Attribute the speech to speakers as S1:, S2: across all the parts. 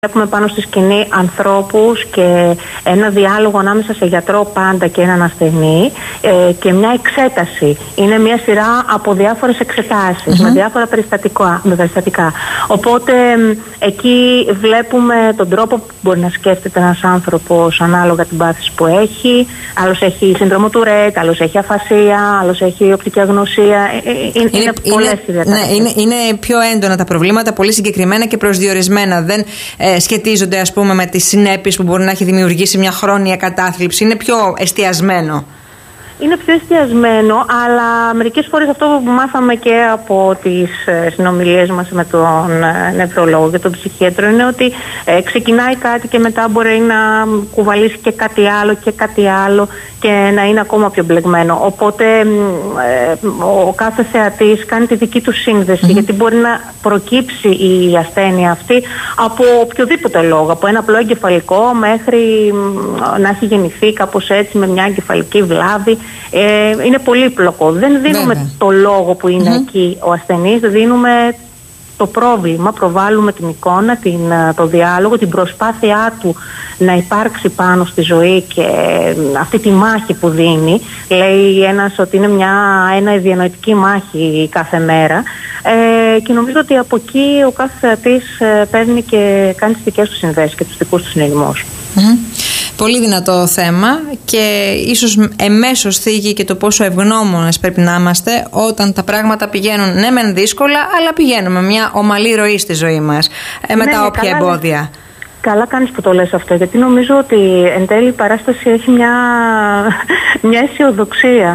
S1: Βλέπουμε πάνω στη σκηνή ανθρώπους και ένα διάλογο ανάμεσα σε γιατρό πάντα και έναν ασθενή και μια εξέταση. Είναι μια σειρά από διάφορες εξετάσεις με διάφορα περιστατικά. Οπότε εκεί βλέπουμε τον τρόπο που μπορεί να σκέφτεται ένας άνθρωπος ανάλογα την πάθηση που έχει. Άλλος έχει σύνδρομο του Ρετ, άλλος έχει αφασία, άλλος έχει οπτική αγνωσία. Είναι πολλές οι διατάξεις.
S2: Είναι πιο έντονα τα προβλήματα, πολύ συγκεκριμένα και προσδιορισμένα. Δεν σχετίζονται, ας πούμε, με τις συνέπειες που μπορεί να έχει δημιουργήσει μια χρόνια κατάθλιψη. Είναι πιο εστιασμένο.
S1: Είναι πιο εστιασμένο, αλλά μερικές φορές αυτό που μάθαμε και από τις συνομιλίες μας με τον νευρολόγο και τον ψυχίατρο είναι ότι ξεκινάει κάτι και μετά μπορεί να κουβαλήσει και κάτι άλλο και να είναι ακόμα πιο μπλεγμένο. Οπότε ο κάθε θεατής κάνει τη δική του σύνδεση, γιατί μπορεί να προκύψει η ασθένεια αυτή από οποιοδήποτε λόγο, από ένα απλό εγκεφαλικό μέχρι να έχει γεννηθεί κάπως έτσι με μια εγκεφαλική βλάβη. Είναι πολύπλοκο. Δεν δίνουμε το λόγο που είναι εκεί ο ασθενής, δίνουμε το πρόβλημα, προβάλλουμε την εικόνα, το διάλογο, την προσπάθειά του να υπάρξει πάνω στη ζωή και αυτή τη μάχη που δίνει. Λέει ένας ότι είναι ένα διανοητική μάχη κάθε μέρα και νομίζω ότι από εκεί ο κάθε θεατής παίρνει και κάνει τις δικές του συνδέσεις και τους δικούς του συνειδημούς.
S2: Πολύ δυνατό θέμα και ίσως εμέσως θίγει και το πόσο ευγνώμονες πρέπει να είμαστε όταν τα πράγματα πηγαίνουν ναι μεν δύσκολα, αλλά πηγαίνουμε μια ομαλή ροή στη ζωή μας με τα όποια εμπόδια.
S1: Καλά κάνεις που το λες αυτό, γιατί νομίζω ότι εν τέλει η παράσταση έχει μια αισιοδοξία.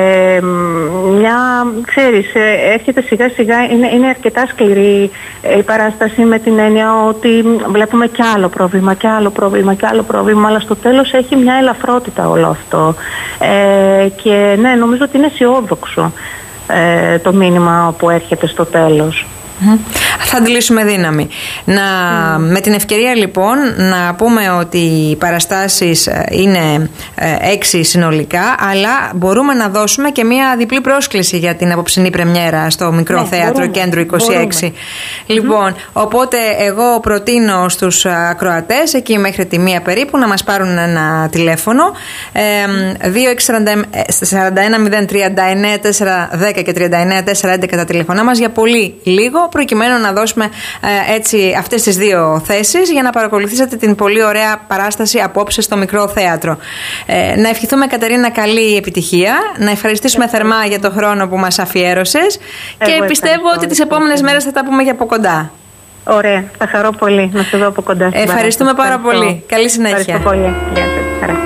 S1: Ξέρεις, έρχεται σιγά σιγά, είναι αρκετά σκληρή η παράσταση με την έννοια ότι βλέπουμε κι άλλο πρόβλημα, αλλά στο τέλος έχει μια ελαφρότητα όλο αυτό. Και ναι, νομίζω ότι είναι αισιόδοξο το μήνυμα που έρχεται στο τέλος.
S2: Θα αντιλήσουμε δύναμη. Με την ευκαιρία λοιπόν να πούμε ότι οι παραστάσεις είναι 6 συνολικά, αλλά μπορούμε να δώσουμε και μια διπλή πρόσκληση για την απόψινή πρεμιέρα στο Μικρό Θέατρο Κέντρο 26. Λοιπόν, οπότε εγώ προτείνω στους ακροατές εκεί μέχρι τη 1 περίπου να μας πάρουν ένα τηλέφωνο 2641-039-410 και 39-411 τα τηλεφωνά μας για πολύ λίγο, προκειμένου να δώσουμε έτσι αυτές τις 2 θέσεις για να παρακολουθήσετε την πολύ ωραία παράσταση απόψε στο Μικρό Θέατρο. Να ευχηθούμε, Κατερίνα, καλή επιτυχία, να ευχαριστήσουμε θερμά για το χρόνο που μας αφιέρωσες και πιστεύω ότι τις επόμενες μέρες θα τα πούμε και από κοντά.
S1: Ωραία, θα χαρώ πολύ να σε δω από κοντά.
S2: Ευχαριστούμε πάρα πολύ. Καλή συνέχεια.
S1: Ευχαριστώ πολύ. Γεια σας.